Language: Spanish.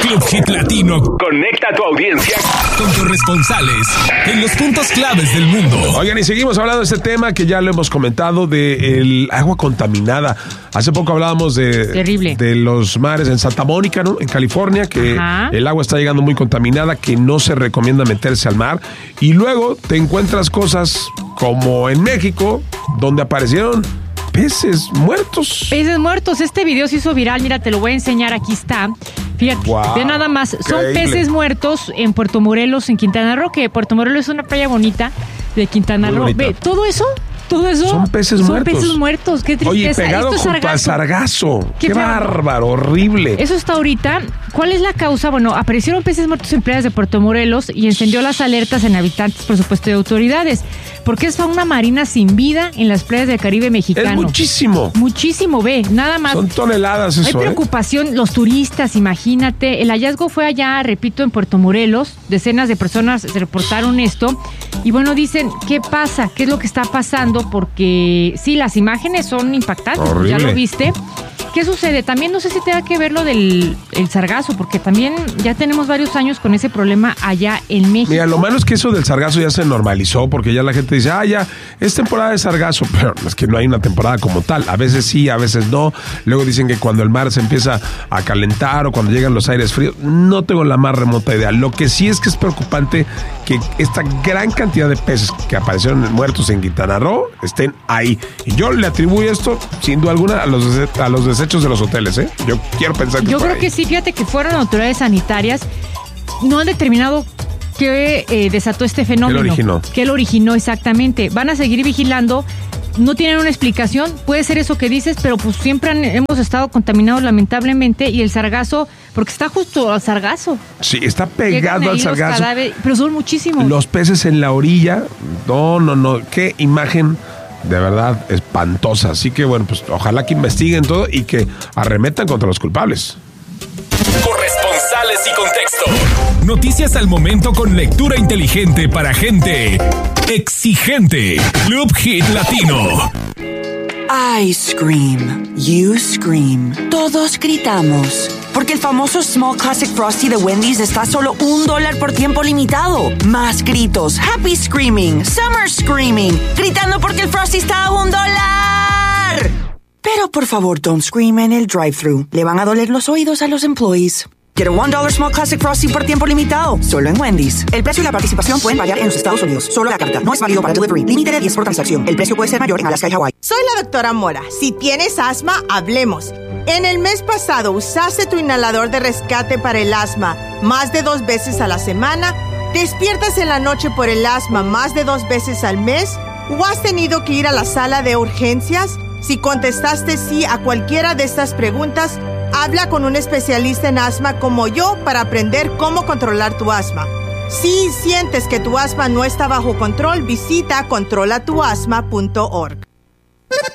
Club Hit Latino conecta a tu audiencia con corresponsales en los puntos claves del mundo. Oigan, y seguimos hablando de este tema que ya lo hemos comentado, del agua contaminada. Hace poco hablábamos de los mares en Santa Mónica, ¿no? En California, que el agua está llegando muy contaminada, que no se recomienda meterse al mar. Y luego te encuentras cosas como en México, donde aparecieron peces muertos. Peces muertos. Este video se hizo viral. Mira, te lo voy a enseñar. Aquí está. Fíjate, ve nada más. Son peces muertos en Puerto Morelos, en Quintana Roo, que Puerto Morelos es una playa bonita de Quintana Roo. Ve, todo eso son peces muertos. Son peces muertos. Qué tristeza. Oye, pegado junto al sargazo. Qué bárbaro, horrible. Eso está ahorita. ¿Cuál es la causa? Bueno, aparecieron peces muertos en playas de Puerto Morelos y encendió las alertas en habitantes, por supuesto, de autoridades. Porque es fauna marina sin vida en las playas del Caribe mexicano. Es muchísimo. Muchísimo, ve, nada más. Son toneladas eso. Hay preocupación, los turistas, imagínate. El hallazgo fue allá, repito, en Puerto Morelos. Decenas de personas reportaron esto. Y bueno, dicen, ¿qué pasa? ¿Qué es lo que está pasando? Porque sí, las imágenes son impactantes. Horrible. Ya lo viste. ¿Qué sucede? También no sé si tenga que ver lo del sargazo, porque también ya tenemos varios años con ese problema allá en México. Mira, lo malo es que eso del sargazo ya se normalizó, porque ya la gente dice, ya, es temporada de sargazo, pero es que no hay una temporada como tal. A veces sí, a veces no. Luego dicen que cuando el mar se empieza a calentar o cuando llegan los aires fríos, no tengo la más remota idea. Lo que sí es que es preocupante que esta gran cantidad de peces que aparecieron muertos en Quintana Roo estén ahí. Y yo le atribuyo esto, sin duda alguna, a los desechos de los hoteles, ¿eh? Yo quiero pensar que yo creo que sí, fíjate que fueron autoridades sanitarias, no han determinado qué desató este fenómeno. ¿Qué lo originó exactamente? Van a seguir vigilando, no tienen una explicación, puede ser eso que dices, pero pues siempre hemos estado contaminados lamentablemente, y el sargazo, porque está justo al sargazo. Sí, está pegado al sargazo. Pero son muchísimos. Los peces en la orilla, no, qué imagen de verdad espantosa. Así que bueno, pues ojalá que investiguen todo y que arremetan contra los culpables. Corresponsales y contexto. Noticias al momento con lectura inteligente para gente exigente. Club Hit Latino. I scream, you scream, todos gritamos. Porque el famoso Small Classic Frosty de Wendy's está a solo $1 por tiempo limitado. Más gritos, happy screaming, summer screaming, gritando porque el Frosty está a $1. Pero por favor, don't scream en el drive-thru. Le van a doler los oídos a los employees. Get a $1 Small Classic Frosty por tiempo limitado, solo en Wendy's. El precio y la participación pueden variar en los Estados Unidos. Solo la carta. No es válido para delivery. Límite de 10 por transacción. El precio puede ser mayor en Alaska y Hawái. Soy la doctora Mora. Si tienes asma, hablemos. En el mes pasado usaste tu inhalador de rescate para el asma más de 2 veces a la semana, despiertas en la noche por el asma más de 2 veces al mes, o has tenido que ir a la sala de urgencias. Si contestaste sí a cualquiera de estas preguntas, habla con un especialista en asma como yo para aprender cómo controlar tu asma. Si sientes que tu asma no está bajo control, visita controlatuasma.org.